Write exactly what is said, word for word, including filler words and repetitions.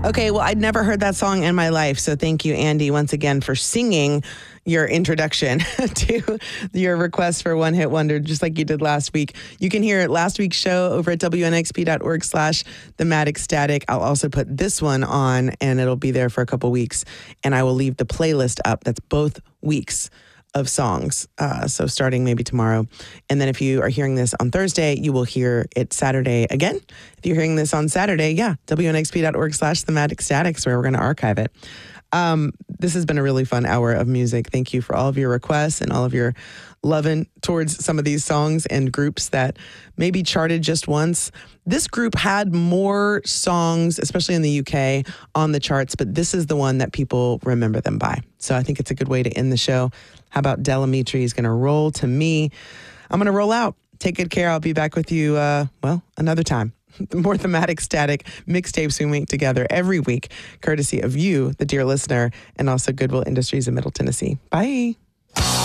Okay, well, I'd never heard that song in my life. So thank you, Andy, once again for singing your introduction to your request for One Hit Wonder, just like you did last week. You can hear last week's show over at W N X P dot org slash thematic static. I'll also put this one on, and it'll be there for a couple weeks. And I will leave the playlist up. That's both weeks of songs. Uh, so starting maybe tomorrow. And then if you are hearing this on Thursday, you will hear it Saturday again. If you're hearing this on Saturday, yeah, W N X P dot org slash thematic static is where we're going to archive it. Um, this has been a really fun hour of music. Thank you for all of your requests and all of your loving towards some of these songs and groups that maybe charted just once. This group had more songs, especially in the U K, on the charts, but this is the one that people remember them by. So I think it's a good way to end the show. How about Del Amitri is going to roll to me? I'm going to roll out. Take good care. I'll be back with you, uh, well, another time. More thematic static mixtapes we make together every week, courtesy of you, the dear listener, and also Goodwill Industries in Middle Tennessee. Bye.